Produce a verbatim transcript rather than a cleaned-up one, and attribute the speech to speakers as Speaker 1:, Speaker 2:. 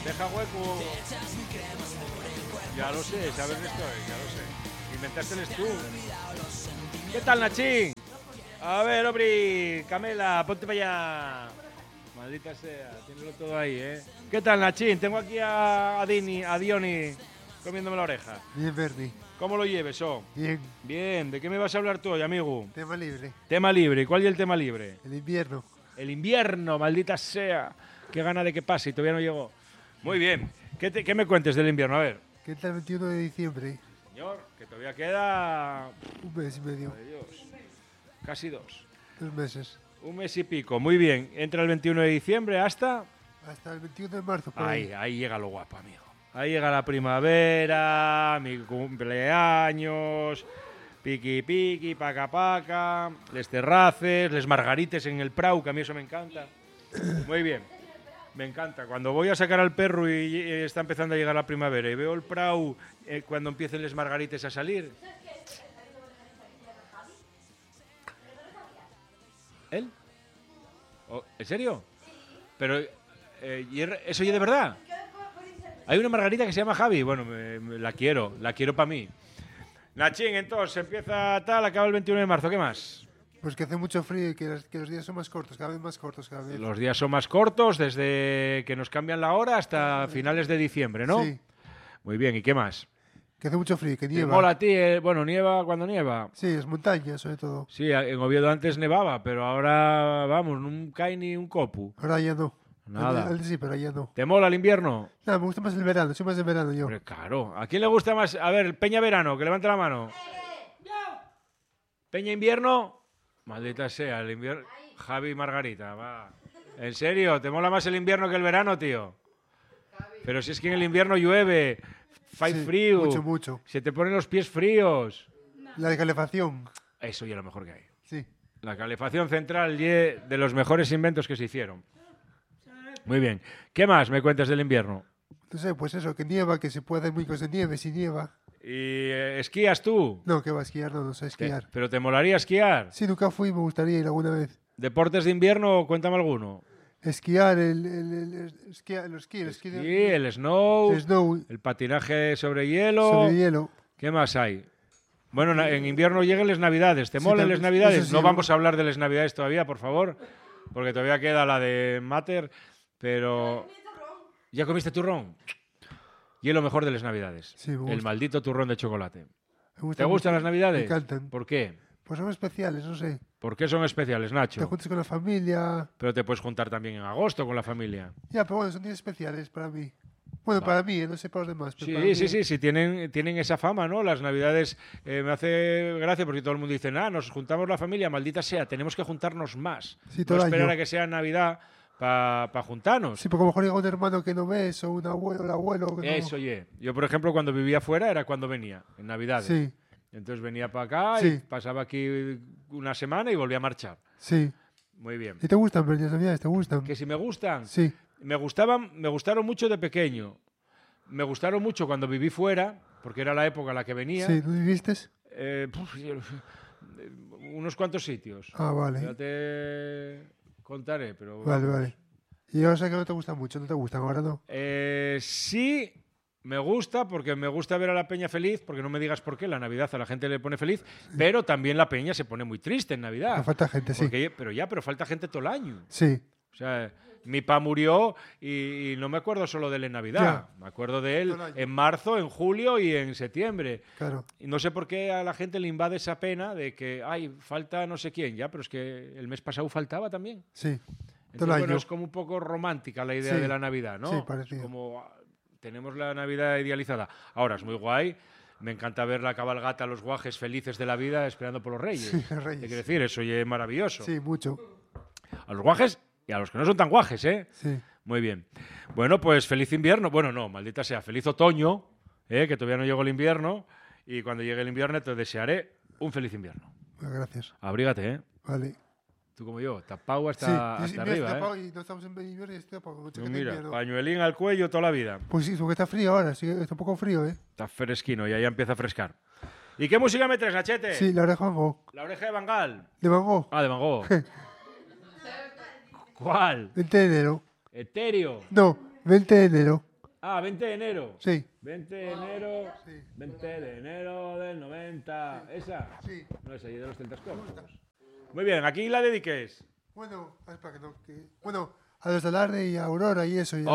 Speaker 1: Deja hueco. Ya lo sé, sabes de esto, ya lo sé. Inventárteles tú. ¿Qué tal, Nachín? A ver, Obri, Camela, ponte para allá. Maldita sea, tienelo todo ahí, ¿eh? ¿Qué tal, Nachín? Tengo aquí a, a Dini, a Diony, comiéndome la oreja.
Speaker 2: Bien, Bernie.
Speaker 1: ¿Cómo lo lleves, oh?
Speaker 2: Bien.
Speaker 1: Bien, ¿de qué me vas a hablar tú hoy, amigo?
Speaker 2: Tema libre.
Speaker 1: Tema libre, ¿y cuál es el tema libre?
Speaker 2: El invierno.
Speaker 1: El invierno, maldita sea. Qué gana de que pase y todavía no llegó. Muy bien, ¿qué, te, qué me cuentes del invierno? A ver.
Speaker 2: ¿Qué tal el veintiuno de diciembre?
Speaker 1: Señor, que todavía queda...
Speaker 2: Un mes y medio.
Speaker 1: Madre Dios. Casi dos.
Speaker 2: Dos meses.
Speaker 1: Un mes y pico, muy bien. Entra el veintiuno de diciembre hasta...
Speaker 2: Hasta el veintiuno de marzo. Por
Speaker 1: Ahí,
Speaker 2: ahí,
Speaker 1: ahí llega lo guapo, amigo. Ahí llega la primavera, mi cumpleaños, piqui piqui, paca paca, les terraces, les margarites en el prau, que a mí eso me encanta. Muy bien, me encanta. Cuando voy a sacar al perro y está empezando a llegar la primavera y veo el prau eh, cuando empiecen les margarites a salir... ¿Él? Oh, ¿en serio? Pero, eh, ¿eso ya de verdad? Hay una margarita que se llama Javi. Bueno, me, me, la quiero, la quiero para mí. Nachín, entonces, empieza tal, acaba el veintiuno de marzo. ¿Qué más?
Speaker 2: Pues que hace mucho frío y que los, que los días son más cortos, cada vez más cortos cada vez.
Speaker 1: Los días son más cortos desde que nos cambian la hora hasta finales de diciembre, ¿no?
Speaker 2: Sí.
Speaker 1: Muy bien, ¿y qué más?
Speaker 2: Que hace mucho frío, que
Speaker 1: ¿Te
Speaker 2: nieva.
Speaker 1: mola a ti? Eh? Bueno, nieva cuando nieva.
Speaker 2: Sí, es montaña sobre todo.
Speaker 1: Sí, en Oviedo antes nevaba, pero ahora, vamos, no cae ni un copu.
Speaker 2: Ahora ya no.
Speaker 1: Nada.
Speaker 2: Antes sí, pero ya no.
Speaker 1: ¿Te mola el invierno?
Speaker 2: No, me gusta más el verano, soy más de verano yo.
Speaker 1: Hombre, claro. ¿A quién le gusta más? A ver, Peña Verano, que levante la mano. Peña Invierno. Maldita sea, el invierno. Javi y Margarita, va. ¿En serio? ¿Te mola más el invierno que el verano, tío? Pero si es que en el invierno llueve, fai
Speaker 2: Sí,
Speaker 1: frío.
Speaker 2: mucho, mucho.
Speaker 1: Se te ponen los pies fríos.
Speaker 2: La calefacción.
Speaker 1: Eso ya es lo mejor que hay.
Speaker 2: Sí.
Speaker 1: La calefacción central ye de los mejores inventos que se hicieron. Muy bien. ¿Qué más me cuentas del invierno?
Speaker 2: No sé, pues eso, que nieva, que se puede hacer muy cosas de nieve, si nieva.
Speaker 1: ¿Y eh, esquías tú?
Speaker 2: No, que va a esquiar, no, no sé esquiar.
Speaker 1: Te- ¿Pero te molaría esquiar?
Speaker 2: Sí, nunca fui, me gustaría ir alguna vez.
Speaker 1: ¿Deportes de invierno? Cuéntame alguno.
Speaker 2: Esquiar, el, el, el, el, esquiar, el esquí, el esquí,
Speaker 1: Sí,
Speaker 2: de-
Speaker 1: el snow,
Speaker 2: el snow
Speaker 1: el patinaje sobre hielo.
Speaker 2: sobre hielo.
Speaker 1: ¿Qué más hay? Bueno, na- en invierno llegan las Navidades. ¿Te
Speaker 2: Sí,
Speaker 1: molan
Speaker 2: también,
Speaker 1: las Navidades?
Speaker 2: eso sí,
Speaker 1: No
Speaker 2: ¿no?
Speaker 1: vamos a hablar de las Navidades todavía, por favor, porque todavía queda la de Mater, pero... ¿Ya comiste turrón? Y es lo mejor de las Navidades.
Speaker 2: Sí, me
Speaker 1: El
Speaker 2: gusta.
Speaker 1: maldito turrón de chocolate.
Speaker 2: Me gusta
Speaker 1: ¿Te gustan
Speaker 2: mucho.
Speaker 1: las Navidades?
Speaker 2: Me encantan.
Speaker 1: ¿Por qué?
Speaker 2: Pues son especiales, no sé.
Speaker 1: ¿Por qué son especiales,
Speaker 2: Te
Speaker 1: Nacho?
Speaker 2: juntas con la familia.
Speaker 1: Pero te puedes juntar también en agosto con la familia.
Speaker 2: Ya, pero bueno, son días especiales para mí. Bueno,
Speaker 1: Va.
Speaker 2: para mí, eh, no sé para los demás. Pero
Speaker 1: Sí,
Speaker 2: para mí,
Speaker 1: sí, sí, sí, tienen, tienen esa fama, ¿no? Las Navidades eh, me hace gracia porque todo el mundo dice, ah, nos juntamos la familia, maldita sea, tenemos que juntarnos más.
Speaker 2: Sí, todo
Speaker 1: no
Speaker 2: el
Speaker 1: esperar
Speaker 2: año.
Speaker 1: a que sea Navidad para pa juntarnos.
Speaker 2: Sí, porque a lo mejor llega un hermano que no ves o un abuelo, el abuelo que no...
Speaker 1: Eso, oye. Yo, por ejemplo, cuando vivía fuera era cuando venía, en Navidades.
Speaker 2: Sí,
Speaker 1: Entonces venía para acá
Speaker 2: Sí.
Speaker 1: y pasaba aquí una semana y volvía a marchar.
Speaker 2: sí.
Speaker 1: Muy bien.
Speaker 2: ¿Y te gustan, pero las navidades te gustan?
Speaker 1: Que si me gustan,
Speaker 2: Sí,
Speaker 1: me gustaban, me gustaron mucho de pequeño. Me gustaron mucho cuando viví fuera, porque era la época en la que venía.
Speaker 2: sí. ¿Dónde viviste?
Speaker 1: Eh, puf, yo- unos cuantos sitios.
Speaker 2: Ah,
Speaker 1: Ya
Speaker 2: vale.
Speaker 1: te contaré, pero...
Speaker 2: Vale,
Speaker 1: vamos.
Speaker 2: vale. Y ahora sé que no te gustan mucho, no te gustan, ahora no.
Speaker 1: Eh, sí, me gusta, porque me gusta ver a la peña feliz, porque no me digas por qué, la Navidad a la gente le pone feliz, pero también la peña se pone muy triste en Navidad.
Speaker 2: Me falta gente, sí.
Speaker 1: Porque- pero ya, pero falta gente todo el año.
Speaker 2: Sí,
Speaker 1: O sea, mi pa murió y, y no me acuerdo solo de él en Navidad. Me acuerdo de él
Speaker 2: Todo el año.
Speaker 1: en marzo, en julio y en septiembre.
Speaker 2: claro.
Speaker 1: Y no sé por qué a la gente le invade esa pena de que, ay, falta no sé quién, ya, pero es que el mes pasado faltaba también.
Speaker 2: Sí.
Speaker 1: Entonces,
Speaker 2: Todo el
Speaker 1: bueno,
Speaker 2: año.
Speaker 1: es como un poco romántica la idea
Speaker 2: Sí.
Speaker 1: de la Navidad, ¿no?
Speaker 2: Sí,
Speaker 1: Es
Speaker 2: parecido.
Speaker 1: como ah, tenemos la Navidad idealizada. Ahora es muy guay. Me encanta ver la cabalgata, los guajes felices de la vida esperando por los reyes.
Speaker 2: Sí, los
Speaker 1: ¿Qué
Speaker 2: reyes.
Speaker 1: quiere decir? Eso ya es maravilloso.
Speaker 2: Sí, mucho.
Speaker 1: A los guajes y a los que no son tan guajes, ¿eh?
Speaker 2: Sí.
Speaker 1: Muy bien. Bueno, pues feliz invierno. Bueno, no, maldita sea, feliz otoño, ¿eh? Que todavía no llegó el invierno. Y cuando llegue el invierno te desearé un feliz invierno.
Speaker 2: Bueno, gracias.
Speaker 1: Abrígate, ¿eh?
Speaker 2: Vale.
Speaker 1: Tú como yo, tapado hasta,
Speaker 2: sí,
Speaker 1: hasta
Speaker 2: sí, mira,
Speaker 1: arriba,
Speaker 2: estoy
Speaker 1: ¿eh?
Speaker 2: tapado y no estamos en invierno y estoy tapado. Mucho
Speaker 1: No,
Speaker 2: que
Speaker 1: mira,
Speaker 2: invierno.
Speaker 1: pañuelín al cuello toda la vida.
Speaker 2: Pues sí, porque está frío ahora, sí, está un poco frío, ¿eh?
Speaker 1: Está fresquino y ahí empieza a frescar. ¿Y qué música me traes, Nachete?
Speaker 2: Sí, la oreja Van Gogh.
Speaker 1: La oreja de Bangal.
Speaker 2: De Van Gogh.
Speaker 1: Ah, de Van Gogh. ¿Cuál?
Speaker 2: veinte de enero.
Speaker 1: Etéreo.
Speaker 2: No, veinte de enero.
Speaker 1: Ah, veinte de enero.
Speaker 2: Sí.
Speaker 1: veinte de enero.
Speaker 2: Sí.
Speaker 1: veinte de enero del noventa. ¿Esa?
Speaker 2: Sí.
Speaker 1: No es ahí de los celtas cortos. Muy bien, aquí la dediques.
Speaker 2: Bueno, es para que no. Que... Bueno, a los de Alarde y a Aurora y eso. Y a-